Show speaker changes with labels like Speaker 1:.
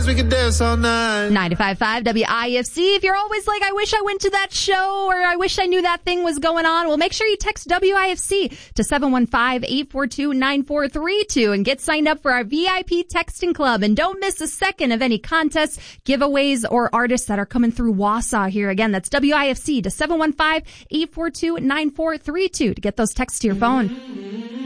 Speaker 1: we could dance all night.
Speaker 2: 95.5 WIFC. If you're always like, I wish I went to that show, or I wish I knew that thing was going on, well, make sure you text WIFC to 715-842-9432 and get signed up for our VIP texting club. And don't miss a second of any contests, giveaways, or artists that are coming through Wausau here. Again, that's WIFC to 715-842-9432 to get those texts to your phone.